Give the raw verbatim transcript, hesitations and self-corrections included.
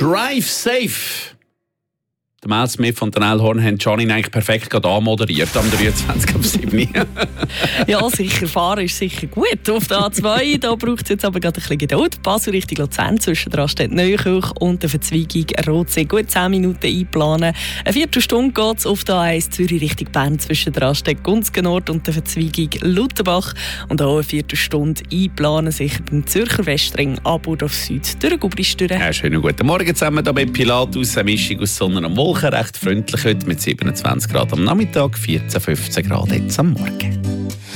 Drive Safe. Der Mel Smith und Nell Horn haben Johnny eigentlich perfekt gerade anmoderiert am dreiundzwanzig ab sieben. Ja, sicher, fahren ist sicher gut. Auf der A zwei, da braucht es jetzt aber gerade ein bisschen Geduld. Basel Richtung Luzern, zwischendran steht Neunkirch und der Verzweigung Rotsee. Gut zehn Minuten einplanen. Eine Viertelstunde geht es auf der A eins Zürich Richtung Bern. Zwischendran steht Gunzgen-Nord und der Verzweigung Lutherbach. Und auch eine Viertelstunde einplanen, sicher beim Zürcher Westring, Aburdorf Süd, durch den Gubrist durch. Ja, schönen guten Morgen zusammen hier bei Pilatus. Eine Mischung aus Sonne und Wolken, recht freundlich heute mit siebenundzwanzig Grad am Nachmittag, vierzehn, fünfzehn Grad jetzt am Morgen.